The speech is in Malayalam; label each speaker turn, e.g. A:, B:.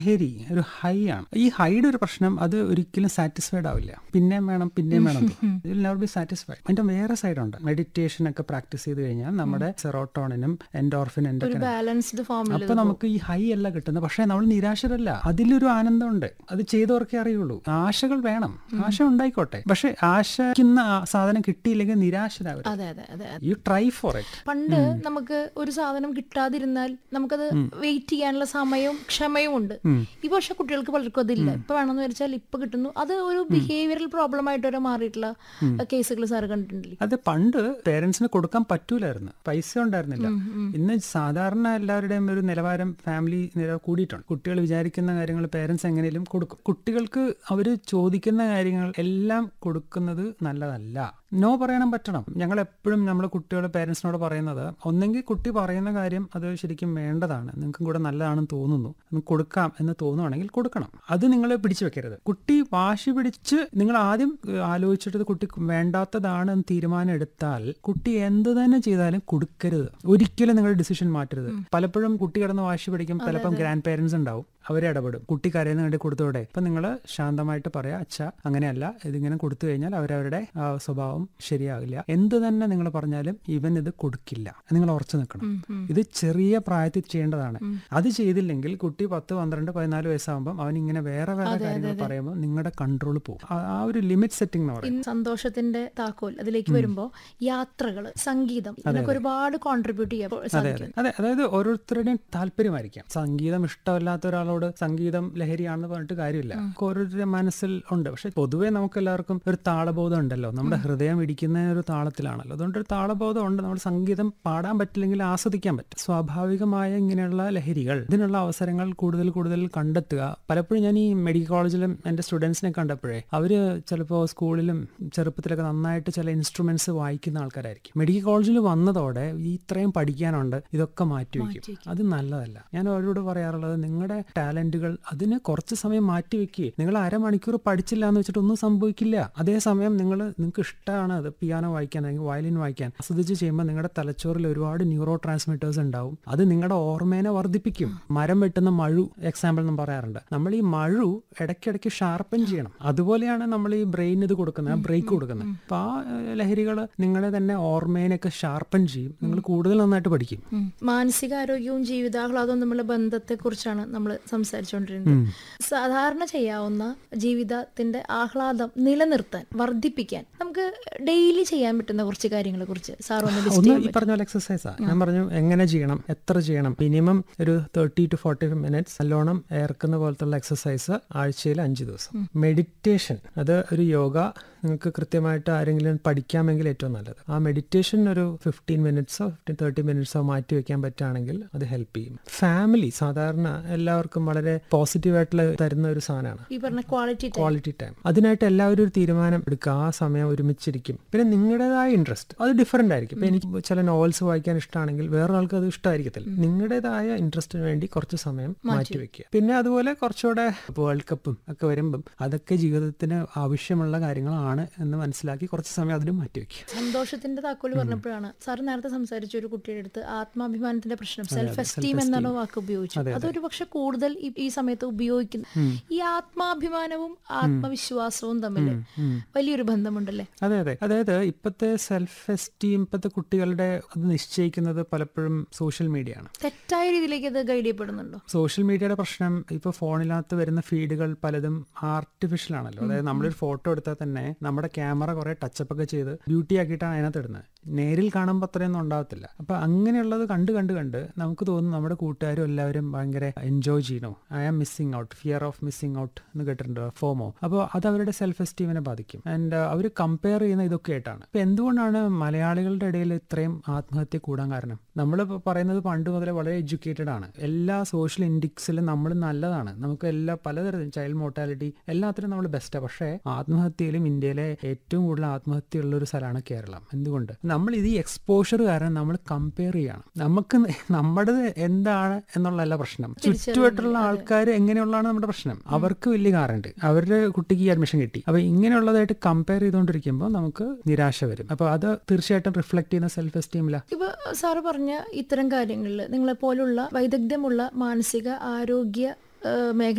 A: ലഹരി ഒരു ഹൈ ആണ്. ഈ ഹൈയുടെ ഒരു പ്രശ്നം, അത് ഒരിക്കലും സാറ്റിസ്ഫൈഡ് ആവില്ല. പിന്നെയും വേണം നെവർ ബി സാറ്റിസ്ഫൈഡ്. അതിന്റെ വേറെ സൈഡുണ്ട്. മെഡിറ്റേഷൻ ഒക്കെ പ്രാക്ടീസ് ചെയ്ത് കഴിഞ്ഞാൽ നമ്മുടെ സെറോട്ടോണിനും എൻഡോർഫിൻ അപ്പൊ നമുക്ക് ഈ ഹൈ അല്ല കിട്ടുന്നത്. പക്ഷെ നമ്മൾ നിരാശരല്ല, അതിലൊരു ആനന്ദമുണ്ട്. അത് ചെയ്തവർക്കേ അറിയുള്ളൂ. ആശകൾ വേണം, ആശ ഉണ്ടായിക്കോട്ടെ, പക്ഷെ ആശിക്കുന്ന സാധനം കിട്ടിയില്ലെങ്കിൽ നിരാശരാവരുത്. You try for it.
B: പണ്ട് നമുക്ക് ഒരു സാധനം കിട്ടാതിരുന്നാൽ നമുക്കത് വെയിറ്റ് ചെയ്യാനുള്ള സമയവും ക്ഷമയും ഉണ്ട്. ഈ പക്ഷെ കുട്ടികൾക്ക് പലർക്കും അതില്ല. ഇപ്പൊ വേണമെന്ന് വെച്ചാൽ ഇപ്പൊ കിട്ടുന്നു. അത് ഒരു ബിഹേവിയറൽ പ്രോബ്ലം ആയിട്ട് വരെ മാറിയിട്ടുള്ള കേസുകൾ സാർ കണ്ടിട്ടില്ലേ?
A: അത് പണ്ട് പേരൻസിന് കൊടുക്കാൻ പറ്റൂലായിരുന്നു, പൈസ ഉണ്ടായിരുന്നില്ല. ഇന്ന് സാധാരണ എല്ലാവരുടെയും ഒരു നിലവാരം, ഫാമിലി നിലവാരം കൂടിയിട്ടുണ്ട്. കുട്ടികൾ വിചാരിക്കുന്ന കാര്യങ്ങൾ പേരൻസ് എങ്ങനെയും കൊടുക്കും. കുട്ടികൾക്ക് അവർ ചോദിക്കുന്ന കാര്യങ്ങൾ എല്ലാം കൊടുക്കുന്നത് നല്ലതല്ല. നോ പറയാനും പറ്റണം. ഞങ്ങൾ എപ്പോഴും നമ്മൾ കുട്ടികൾ പേരൻസിനോട് പറയുന്നത്, ഒന്നെങ്കിൽ കുട്ടി പറയുന്ന കാര്യം അത് ശരിക്കും വേണ്ടതാണ്, നിങ്ങൾക്കും കൂടെ നല്ലതാണെന്ന് തോന്നുന്നു, കൊടുക്കാം എന്ന് തോന്നുവാണെങ്കിൽ കൊടുക്കണം. അത് നിങ്ങൾ പിടിച്ചു വെക്കരുത്. കുട്ടി വാശി പിടിച്ച് നിങ്ങൾ ആദ്യം ആലോചിച്ചിട്ട് കുട്ടി വേണ്ടാത്തതാണ് തീരുമാനം എടുത്താൽ കുട്ടി എന്ത് തന്നെ ചെയ്താലും കൊടുക്കരുത്. ഒരിക്കലും നിങ്ങൾ ഡിസിഷൻ മാറ്റരുത്. പലപ്പോഴും കുട്ടി കിടന്ന് വാശി പിടിക്കും. പലപ്പോഴും ഗ്രാൻഡ് പേരൻസ് ഉണ്ടാവും, അവരെ ഇടപെടും. കുട്ടി കരയുന്ന വേണ്ടി കൊടുത്തോടെ. ഇപ്പൊ നിങ്ങൾ ശാന്തമായിട്ട് പറയാ, അച്ഛാ അങ്ങനെയല്ല, ഇതിങ്ങനെ കൊടുത്തു കഴിഞ്ഞാൽ അവരവരുടെ സ്വഭാവം ശരിയാകില്ല. എന്ത് തന്നെ നിങ്ങൾ പറഞ്ഞാലും ഇവൻ ഇത് കൊടുക്കില്ല, നിങ്ങൾ ഉറച്ചു നിൽക്കണം. ഇത് ചെറിയ പ്രായത്തിൽ ചെയ്യേണ്ടതാണ്. അത് ചെയ്തില്ലെങ്കിൽ കുട്ടി 10, 12, 14 വയസ്സാകുമ്പോൾ അവൻ ഇങ്ങനെ വേറെ കാര്യങ്ങൾ പറയുമ്പോൾ നിങ്ങളുടെ കൺട്രോൾ പോകും. ആ ഒരു ലിമിറ്റ് സെറ്റിംഗ് എന്ന് പറയും.
B: സന്തോഷത്തിന്റെ താക്കോൽ അതിലേക്ക് വരുമ്പോൾ യാത്രകള്, സംഗീതം, ഇതൊക്കെ ഒരുപാട് കോൺട്രിബ്യൂട്ട് ചെയ്യാം.
A: അതെ, അതായത് ഓരോരുത്തരുടെയും താല്പര്യമായിരിക്കാം. സംഗീതം ഇഷ്ടമല്ലാത്ത ഒരാളോട് സംഗീതം ലഹരിയാണെന്ന് പറഞ്ഞിട്ട് കാര്യമില്ല. ഓരോരുത്തരുടെ മനസ്സിൽ ഉണ്ട്. പക്ഷെ പൊതുവെ നമുക്ക് എല്ലാവർക്കും ഒരു താളബോധം ഉണ്ടല്ലോ. നമ്മുടെ ഹൃദയം ഇടിക്കുന്ന ഒരു താളത്തിലാണല്ലോ. അതുകൊണ്ട് ഒരു താളബോധം ഉണ്ട്. നമ്മൾ സംഗീതം പാടാൻ പറ്റില്ലെങ്കിൽ ആസ്വദിക്കാൻ പറ്റും. സ്വാഭാവികമായ ഇങ്ങനെയുള്ള ലഹരികൾ, ഇതിനുള്ള അവസരങ്ങൾ കൂടുതൽ കണ്ടെത്തുക. പലപ്പോഴും ഞാൻ ഈ മെഡിക്കൽ കോളേജിലും എൻ്റെ സ്റ്റുഡൻസിനെ കണ്ടപ്പോഴേ അവര് ചിലപ്പോൾ സ്കൂളിലും ചെറുപ്പത്തിലൊക്കെ നന്നായിട്ട് ചില ഇൻസ്ട്രുമെന്റ്സ് വായിക്കുന്ന ആൾക്കാരായിരിക്കും. മെഡിക്കൽ കോളേജിൽ വന്നതോടെ ഇത്രയും പഠിക്കാനുണ്ട്, ഇതൊക്കെ മാറ്റിവെക്കും. അത് നല്ലതല്ല. ഞാൻ അവരോട് പറയാറുള്ളത്, നിങ്ങളുടെ ടാലന്റുകൾ അതിന് കുറച്ച് സമയം മാറ്റിവെക്കുക. നിങ്ങൾ അരമണിക്കൂർ പഠിച്ചില്ല എന്ന് വെച്ചിട്ട് ഒന്നും സംഭവിക്കില്ല. അതേസമയം നിങ്ങൾക്ക് ഇഷ്ടമാണ് അത് പിയാനോ വായിക്കാൻ അല്ലെങ്കിൽ വയലിൻ വായിക്കാൻ, ആസ്വദിച്ച് ചെയ്യുമ്പോൾ നിങ്ങളുടെ തലച്ചോറിൽ ഒരുപാട് ന്യൂറോ ട്രാൻസ്മിറ്റേഴ്സ് ഉണ്ടാവും. അത് നിങ്ങളുടെ ഓർമ്മേനെ വർദ്ധിപ്പിക്കും. മരം വെട്ടുന്ന മഴു എക്സാമ്പിൾ എന്ന് പറയാറുണ്ട്. നമ്മൾ ഈ മഴു ഇടയ്ക്കിടയ്ക്ക് ഷാർപ്പൻ ചെയ്യണം. അതുപോലെയാണ് നമ്മൾ ഈ ബ്രെയിൻ ഇത് കൊടുക്കുന്നത്, ബ്രേക്ക് കൊടുക്കുന്നത്. അപ്പൊ ആ ലഹരികൾ നിങ്ങളെ തന്നെ ഓർമ്മേനൊക്കെ ഷാർപ്പൻ ചെയ്യും. നിങ്ങൾ കൂടുതൽ നന്നായിട്ട് പഠിക്കും.
B: മാനസികാരോഗ്യവും ജീവിതാഹ്ലാദവും തമ്മിലുള്ള ബന്ധത്തെ കുറിച്ചാണ് നമ്മൾ സംസാരിച്ചുകൊണ്ടിരുന്നത്. സാധാരണ ചെയ്യാവുന്ന ജീവിതത്തിന്റെ ആഹ്ലാദം നിലനിർത്താൻ, വർദ്ധിപ്പിക്കാൻ നമുക്ക് ഡെയിലി ചെയ്യാൻ പറ്റുന്ന കുറച്ച് കാര്യങ്ങളെ കുറിച്ച് സാർ ഒന്ന്
A: ഈ പറഞ്ഞ പോലെ എക്സസൈസാ. ഞാൻ പറഞ്ഞു എങ്ങനെ ചെയ്യണം, എത്ര ചെയ്യണം. മിനിമം ഒരു 30 to 40 മിനിറ്റ്സ് നല്ലോണം ഏർക്കുന്ന പോലത്തുള്ള എക്സസൈസ് ആഴ്ചയിൽ 5 ദിവസം. മെഡിറ്റേഷൻ, അത് ഒരു യോഗ നിങ്ങൾക്ക് കൃത്യമായിട്ട് ആരെങ്കിലും പഠിക്കാമെങ്കിൽ ഏറ്റവും നല്ലത്. ആ മെഡിറ്റേഷൻ ഒരു 15 മിനിറ്റ്സോ 30 മിനിറ്റ്സോ മാറ്റി വെക്കാൻ പറ്റുകയാണെങ്കിൽ അത് ഹെൽപ്പ് ചെയ്യും. ഫാമിലി സാധാരണ എല്ലാവർക്കും വളരെ പോസിറ്റീവായിട്ടുള്ള തരുന്ന ഒരു സാധനമാണ്
B: ഈ പറഞ്ഞ ക്വാളിറ്റി
A: ടൈം. അതിനായിട്ട് എല്ലാവരും ഒരു തീരുമാനം എടുക്കുക. ആ സമയം ഒരുമിച്ചിരിക്കും. പിന്നെ നിങ്ങളുടേതായ ഇൻട്രസ്റ്റ് അത് ഡിഫറെന്റ് ആയിരിക്കും. ഇപ്പൊ എനിക്ക് ചില നോവൽസ് വായിക്കാൻ ഇഷ്ടമാണെങ്കിൽ വേറൊരാൾക്ക് അത് ഇഷ്ടമായിരിക്കത്തില്ല. നിങ്ങളുടേതായ ഇൻട്രസ്റ്റിന് വേണ്ടി കുറച്ച് സമയം മാറ്റി വെക്കുക. പിന്നെ അതുപോലെ കുറച്ചുകൂടെ വേൾഡ് കപ്പും ഒക്കെ വരുമ്പം അതൊക്കെ ജീവിതത്തിന് ആവശ്യമുള്ള കാര്യങ്ങളാണ് എന്ന് മനസ്സിലാക്കി കുറച്ച് സമയം അതിന് മാറ്റിവെക്കുക.
B: സന്തോഷത്തിന്റെ താക്കോൽ പറഞ്ഞപ്പോഴാണ് സാർ നേരത്തെ സംസാരിച്ച ഒരു കുട്ടിയുടെ അടുത്ത് ആത്മാഭിമാനത്തിന്റെ പ്രശ്നം, സെൽഫ് എസ്റ്റീം എന്നാണ് വാക്ക് ഉപയോഗിച്ചത്. അതൊരു പക്ഷെ കൂടുതൽ ഈ സമയത്ത് ഉപയോഗിക്കുന്നു. ഈ ആത്മാഭിമാനവും ആത്മവിശ്വാസവും തമ്മിൽ വലിയൊരു ബന്ധമുണ്ടല്ലേ?
A: അതെ. അതായത് ഇപ്പോഴത്തെ സെൽഫ് എസ്റ്റീം, ഇപ്പോഴത്തെ കുട്ടികളുടെ അത് നിശ്ചയിക്കുന്നത് പലപ്പോഴും സോഷ്യൽ മീഡിയ ആണ്.
B: തെറ്റായ രീതിയിലേക്ക് അത് ഗൈഡ് ചെയ്യപ്പെടുന്നുണ്ടോ?
A: സോഷ്യൽ മീഡിയയുടെ പ്രശ്നം, ഇപ്പൊ ഫോണിനകത്ത് വരുന്ന ഫീഡുകൾ പലതും ആർട്ടിഫിഷ്യൽ ആണല്ലോ. അതായത് നമ്മളൊരു ഫോട്ടോ എടുത്താൽ തന്നെ നമ്മുടെ ക്യാമറ കുറെ ടച്ചപ്പ് ഒക്കെ ചെയ്ത് ബ്യൂട്ടി ആക്കിയിട്ടാണ് അതിനകത്ത് ഇടുന്നത്. നേരിൽ കാണുമ്പോൾ അത്രയൊന്നും ഉണ്ടാകത്തില്ല. അപ്പൊ അങ്ങനെയുള്ളത് കണ്ട് നമുക്ക് തോന്നുന്നു നമ്മുടെ കൂട്ടുകാരും എല്ലാവരും ഭയങ്കര എൻജോയ് ചെയ്യണോ, I am missing out, fear of missing out എന്ന് കേട്ടിട്ടുണ്ടോ, ഫോമോ. അപ്പോൾ അത് അവരുടെ സെൽഫ് എസ്റ്റീമിനെ ബാധിക്കും. ആൻഡ് അവർ കമ്പയർ ചെയ്യുന്ന ഇതൊക്കെ ആയിട്ടാണ്. ഇപ്പൊ എന്തുകൊണ്ടാണ് മലയാളികളുടെ ഇടയിൽ ഇത്രയും ആത്മഹത്യ കൂടാൻ കാരണം? നമ്മൾ പറയുന്നത് പണ്ട് മുതലേ വളരെ എഡ്യൂക്കേറ്റഡ് ആണ്. എല്ലാ സോഷ്യൽ ഇൻഡെക്സിലും നമ്മൾ നല്ലതാണ്. നമുക്ക് പലതരം ചൈൽഡ് മോർട്ടാലിറ്റി എല്ലാത്തിനും നമ്മൾ ബെസ്റ്റാണ്. പക്ഷേ ആത്മഹത്യയിലും ഇന്ത്യയിലെ ഏറ്റവും കൂടുതൽ ആത്മഹത്യ ഉള്ള ഒരു സ്ഥലമാണ് കേരളം. എന്തുകൊണ്ട്? നമ്മൾ ഇത് ഈ എക്സ്പോഷർ കാരണം നമ്മൾ കമ്പയർ ചെയ്യണം. നമുക്ക് നമ്മുടെ എന്താണ് എന്നുള്ളതല്ല പ്രശ്നം, ചുറ്റുമായിട്ടുള്ള ആൾക്കാർ എങ്ങനെയുള്ളതാണ് നമ്മുടെ പ്രശ്നം. അവർക്ക് വലിയ കാറുണ്ട്, അവരുടെ കുട്ടിക്ക് ഈ അഡ്മിഷൻ കിട്ടി. അപ്പൊ ഇങ്ങനെയുള്ളതായിട്ട് കമ്പയർ ചെയ്തുകൊണ്ടിരിക്കുമ്പോൾ നമുക്ക് നിരാശ വരും. അപ്പൊ അത് തീർച്ചയായിട്ടും റിഫ്ലക്ട് ചെയ്യുന്ന സെൽഫ് എസ്റ്റീമിലാണ്.
B: ഇപ്പൊ സാറ് പറഞ്ഞ ഇത്തരം കാര്യങ്ങളിൽ നിങ്ങളെ പോലുള്ള വൈദഗ്ധ്യമുള്ള മാനസിക ആരോഗ്യ മേഖല